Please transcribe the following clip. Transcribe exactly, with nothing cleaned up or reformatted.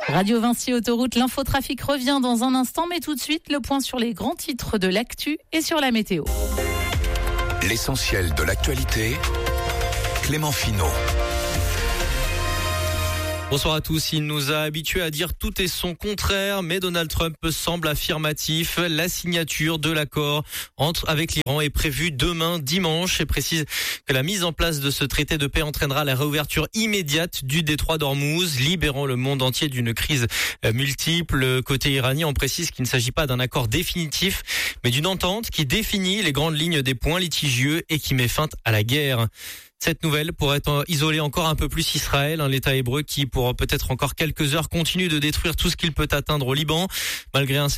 Radio Vinci Autoroute, l'infotrafic revient dans un instant, mais tout de suite, le point sur les grands titres de l'actu et sur la météo. L'essentiel de l'actualité, Clément Finot. Bonsoir à tous. Il nous a habitués à dire tout et son contraire, mais Donald Trump semble affirmatif. La signature de l'accord entre avec l'Iran est prévue demain dimanche et précise que la mise en place de ce traité de paix entraînera la réouverture immédiate du détroit d'Ormuz, libérant le monde entier d'une crise multiple. Côté iranien, on précise qu'il ne s'agit pas d'un accord définitif, mais d'une entente qui définit les grandes lignes des points litigieux et qui met fin à la guerre. Cette nouvelle pourrait isoler encore un peu plus Israël, hein, l'État hébreu qui, pour peut-être encore quelques heures, continue de détruire tout ce qu'il peut atteindre au Liban, malgré un